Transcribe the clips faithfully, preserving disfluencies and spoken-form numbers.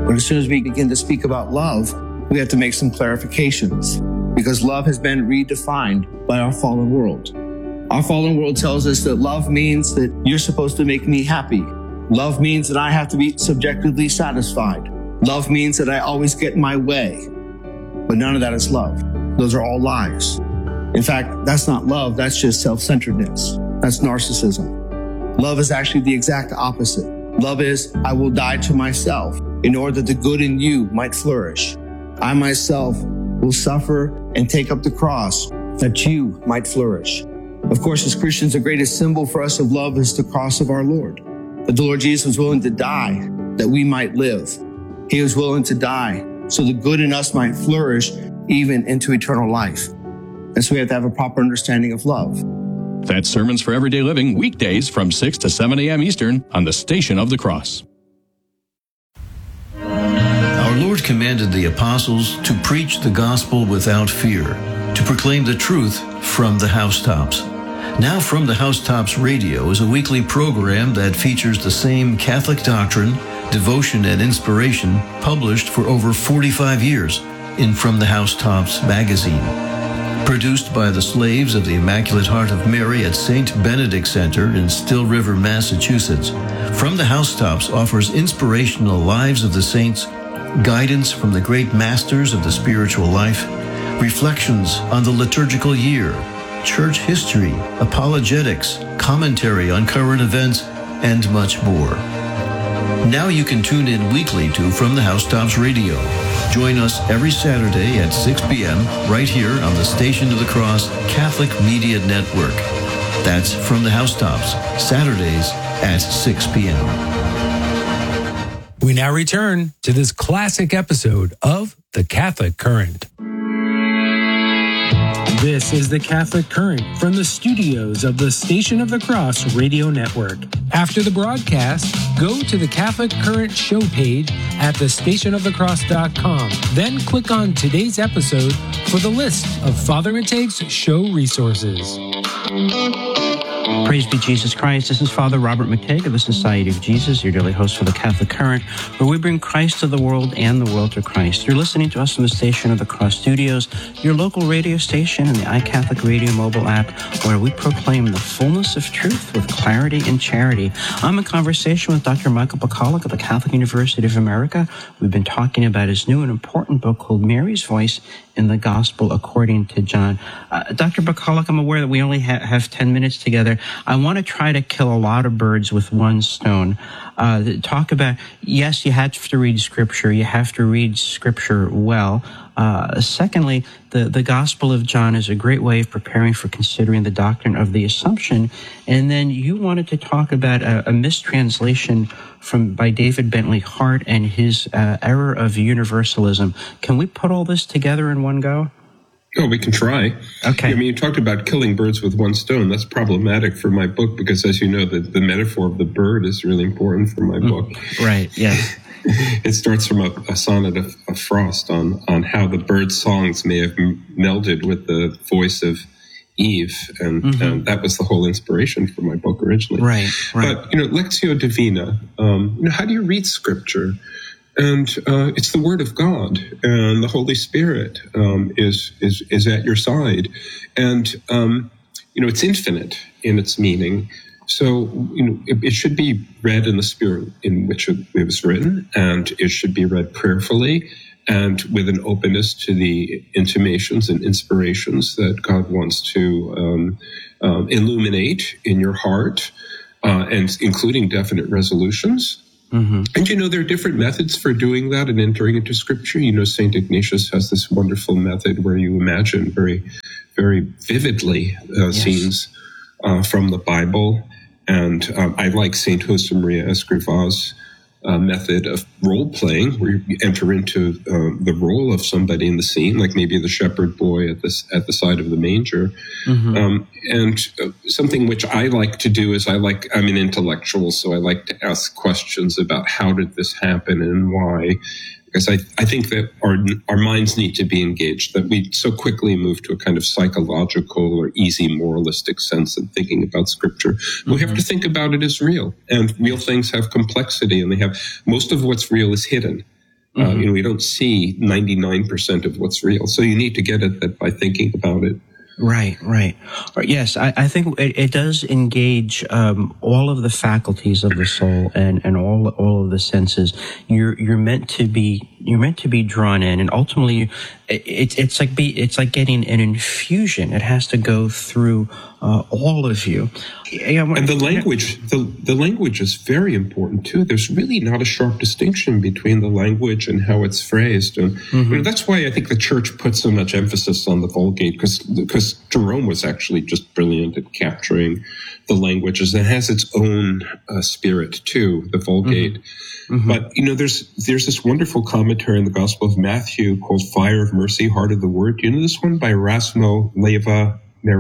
But as soon as we begin to speak about love, we have to make some clarifications because love has been redefined by our fallen world. Our fallen world tells us that love means that you're supposed to make me happy. Love means that I have to be subjectively satisfied. Love means that I always get my way. But none of that is love. Those are all lies. In fact, that's not love. That's just self-centeredness. That's narcissism. Love is actually the exact opposite. Love is, I will die to myself in order that the good in you might flourish. I myself will suffer and take up the cross that you might flourish. Of course, as Christians, the greatest symbol for us of love is the cross of our Lord. That the Lord Jesus was willing to die that we might live. He was willing to die so the good in us might flourish even into eternal life. And so we have to have a proper understanding of love. That's Sermons for Everyday Living, weekdays from six to seven a.m. Eastern on the Station of the Cross. Our Lord commanded the apostles to preach the gospel without fear, to proclaim the truth from the housetops. Now From the Housetops Radio is a weekly program that features the same Catholic doctrine, devotion, and inspiration published for over forty-five years in From the Housetops magazine. Produced by the slaves of the Immaculate Heart of Mary at Saint Benedict Center in Still River, Massachusetts, From the Housetops offers inspirational lives of the saints, guidance from the great masters of the spiritual life, reflections on the liturgical year, church history, apologetics, commentary on current events, and much more. Now you can tune in weekly to From the Housetops Radio. Join us every Saturday at six p.m. right here on the Station of the Cross Catholic Media Network. That's From the Housetops, Saturdays at six p.m. We now return to this classic episode of The Catholic Current. This is The Catholic Current from the studios of the Station of the Cross Radio Network. After the broadcast, go to the Catholic Current show page at the station of the cross dot com. Then click on today's episode for the list of Father Mateig's show resources. Praise be Jesus Christ. This is Father Robert Mateig of the Society of Jesus, your daily host for the Catholic Current, where we bring Christ to the world and the world to Christ. You're listening to us from the Station of the Cross Studios, your local radio station and the iCatholic Radio mobile app, where we proclaim the fullness of truth with clarity and charity. I'm in conversation with Doctor Michael Bacallach of the Catholic University of America. We've been talking about his new and important book called Mary's Voice in the Gospel According to John. Uh, Doctor Bacallach, I'm aware that we only ha- have ten minutes together. I want to try to kill a lot of birds with one stone. Uh, talk about, yes, you have to read Scripture. You have to read Scripture well. Uh, secondly, the, the Gospel of John is a great way of preparing for considering the doctrine of the Assumption. And then you wanted to talk about a, a mistranslation from by David Bentley Hart and his uh, error of universalism. Can we put all this together in one go? Oh, we can try. Okay. I mean, you talked about killing birds with one stone. That's problematic for my book because, as you know, the, the metaphor of the bird is really important for my mm, book. Right, yes. It starts from a, a sonnet of, of Frost on, on how the bird's songs may have melded with the voice of Eve, and, mm-hmm. and that was the whole inspiration for my book originally. Right, right. But, you know, Lectio Divina, um, you know, how do you read Scripture? And uh, it's the Word of God, and the Holy Spirit um, is is is at your side, and um, you know it's infinite in its meaning. So you know it, it should be read in the spirit in which it, it was written, and it should be read prayerfully and with an openness to the intimations and inspirations that God wants to um, um, illuminate in your heart, uh, and including definite resolutions. Mm-hmm. And, you know, there are different methods for doing that and entering into Scripture. You know, Saint Ignatius has this wonderful method where you imagine very, very vividly uh, yes. scenes uh, from the Bible. And um, I like Saint Josemaria Escrivà's uh, method of role-playing, where you enter into uh, the role of somebody in the scene, like maybe the shepherd boy at the, at the side of the manger. Mm-hmm. Um, and uh, something which I like to do is I like, I'm an intellectual, so I like to ask questions about how did this happen and why. Because I, I think that our our minds need to be engaged, that we so quickly move to a kind of psychological or easy moralistic sense of thinking about Scripture. Mm-hmm. We have to think about it as real. And real things have complexity, and they have, most of what's real is hidden. Uh, mm-hmm. You know, we don't see ninety-nine percent of what's real. So you need to get at that by thinking about it. Right, right. Yes, I, I think it, it does engage um, all of the faculties of the soul and, and all all of the senses. You're you're meant to be you're meant to be drawn in, and ultimately, it, it's it's like be it's like getting an infusion. It has to go through uh, all of you. And the language, the the language is very important too. There's really not a sharp distinction between the language and how it's phrased, and mm-hmm. you know, that's why I think the Church puts so much emphasis on the Vulgate, because because Jerome was actually just brilliant at capturing the languages. It has its own uh, spirit too, the Vulgate. Mm-hmm. Mm-hmm. But you know, there's there's this wonderful commentary in the Gospel of Matthew called "Fire of Mercy, Heart of the Word." You know this one by Erasmo Leyva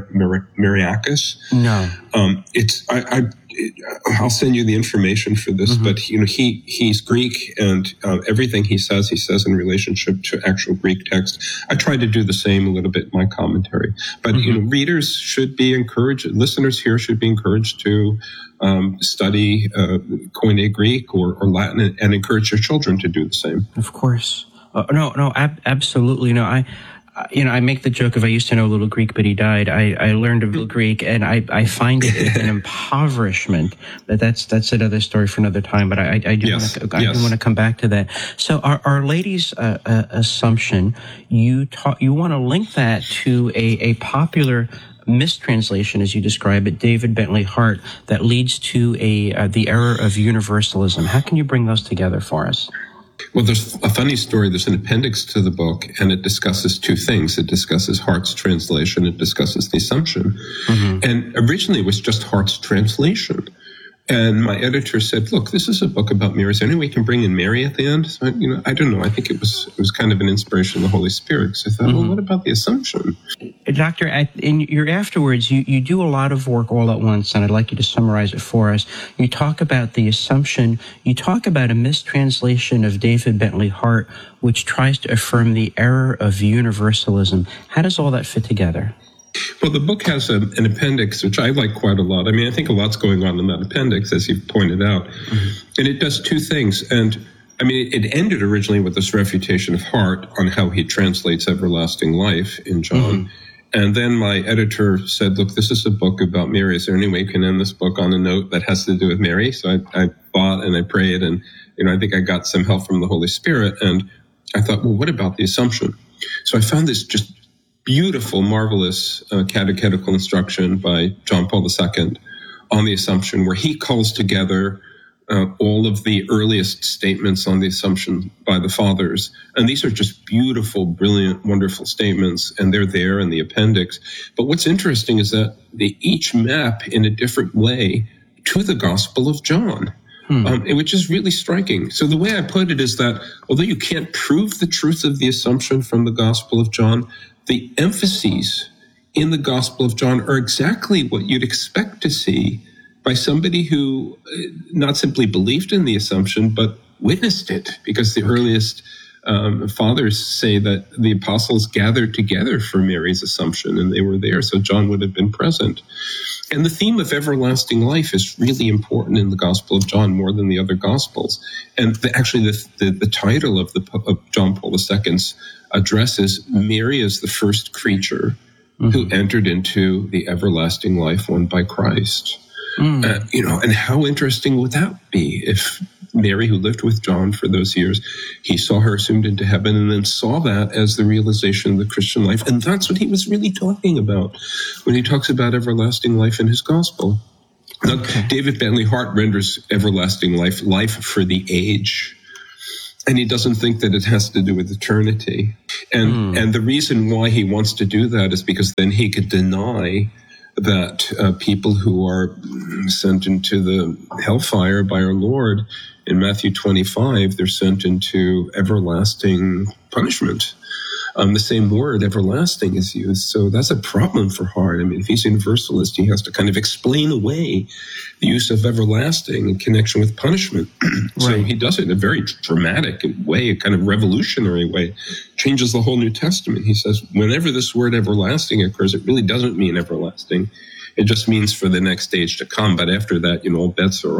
Mariakis? No. Um, it's I, I I'll send you the information for this, mm-hmm. but you know he he's Greek, and uh, everything he says he says in relationship to actual Greek text. I try to do the same a little bit in my commentary, but mm-hmm. you know readers should be encouraged, listeners here should be encouraged to um, study uh, Koine Greek or, or Latin, and, and encourage your children to do the same. Of course, uh, no, no, ab- absolutely, no, I. You know, I make the joke of I used to know a little Greek, but he died. I, I learned a little Greek, and I, I find it an impoverishment. But that's that's another story for another time. But I, I do yes. want to I yes. do want to come back to that. So, our, our lady's uh, uh, assumption, you taught you want to link that to a, a popular mistranslation, as you describe it, David Bentley Hart, that leads to a uh, the error of universalism. How can you bring those together for us? Well, there's a funny story. There's an appendix to the book, and it discusses two things. It discusses Hart's translation. It discusses the Assumption. Mm-hmm. And originally it was just Hart's translation. And my editor said, look, this is a book about Mary. Is there any way we can bring in Mary at the end? So, I, you know, I don't know. I think it was it was kind of an inspiration of the Holy Spirit. So I thought, mm-hmm. well, what about the Assumption? Doctor, in your afterwards, you, you do a lot of work all at once, and I'd like you to summarize it for us. You talk about the Assumption. You talk about a mistranslation of David Bentley Hart, which tries to affirm the error of universalism. How does all that fit together? Well, the book has a, an appendix, which I like quite a lot. I mean, I think a lot's going on in that appendix, as you've pointed out. Mm-hmm. And it does two things. And, I mean, it ended originally with this refutation of Hart on how he translates everlasting life in John. Mm-hmm. And then my editor said, look, this is a book about Mary. Is there any way you can end this book on a note that has to do with Mary? So I, I thought and I prayed, and, you know, I think I got some help from the Holy Spirit. And I thought, well, what about the Assumption? So I found this just beautiful, marvelous uh, catechetical instruction by John Paul the Second on the Assumption, where he calls together uh, all of the earliest statements on the Assumption by the Fathers. And these are just beautiful, brilliant, wonderful statements, and they're there in the appendix. But what's interesting is that they each map in a different way to the Gospel of John. Hmm. Um, which is really striking. So the way I put it is that although you can't prove the truth of the Assumption from the Gospel of John, the emphases in the Gospel of John are exactly what you'd expect to see by somebody who not simply believed in the Assumption, but witnessed it, because the earliest um, fathers say that the apostles gathered together for Mary's Assumption, and they were there, so John would have been present. And the theme of everlasting life is really important in the Gospel of John more than the other Gospels. And the, actually, the, the, the title of, the, of John Paul the Second's address is Mary as the first creature mm-hmm. who entered into the everlasting life won by Christ. Mm. Uh, you know, and how interesting would that be if Mary, who lived with John for those years, he saw her assumed into heaven and then saw that as the realization of the Christian life. And that's what he was really talking about when he talks about everlasting life in his gospel. Now, okay. David Bentley Hart renders everlasting life, life for the age. And he doesn't think that it has to do with eternity. And, mm. and the reason why he wants to do that is because then he could deny that uh, people who are sent into the hellfire by our Lord in Matthew twenty-five, they're sent into everlasting punishment. Um, the same word, everlasting, is used. So that's a problem for Hart. I mean, if he's universalist, he has to kind of explain away the use of everlasting in connection with punishment. So right. he does it in a very dramatic way, a kind of revolutionary way, changes the whole New Testament. He says, whenever this word everlasting occurs, it really doesn't mean everlasting. It just means for the next age to come. But after that, you know, all bets are off.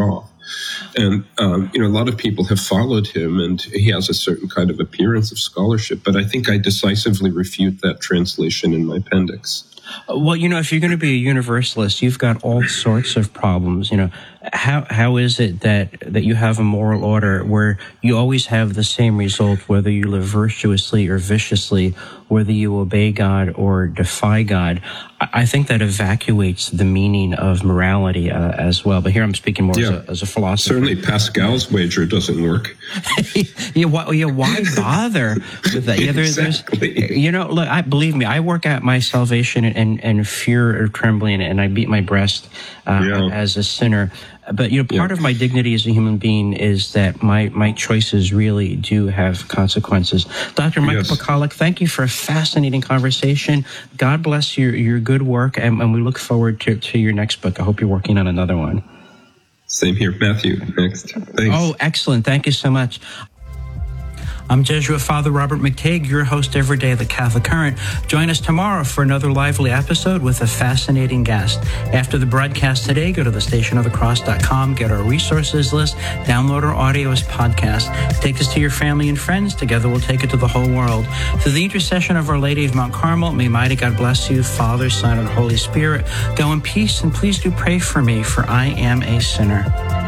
And, um, you know, a lot of people have followed him, and he has a certain kind of appearance of scholarship, but I think I decisively refute that translation in my appendix. Well, you know, if you're going to be a universalist, you've got all sorts of problems. You know, how how is it that, that you have a moral order where you always have the same result, whether you live virtuously or viciously, whether you obey God or defy God? I think that evacuates the meaning of morality uh, as well. But here I'm speaking more yeah. as, a, as a philosopher. Certainly Pascal's wager doesn't work. yeah, why, yeah, why bother with that? Yeah, there, exactly. You know, look, I, believe me, I work out my salvation and, and fear or trembling, and I beat my breast uh, yeah. as a sinner. But, you know, part yeah. of my dignity as a human being is that my, my choices really do have consequences. Doctor Michael yes. Pachalik, thank you for a fascinating conversation. God bless your, your good work, and, and we look forward to, to your next book. I hope you're working on another one. Same here. Matthew, next. Thanks. Oh, excellent. Thank you so much. I'm Jesuit Father Robert McTague, your host every day of the Catholic Current. Join us tomorrow for another lively episode with a fascinating guest. After the broadcast today, go to the station of the cross dot com, get our resources list, download our audio as podcast. Take us to your family and friends. Together we'll take it to the whole world. Through the intercession of Our Lady of Mount Carmel, may mighty God bless you, Father, Son, and Holy Spirit. Go in peace, and please do pray for me, for I am a sinner.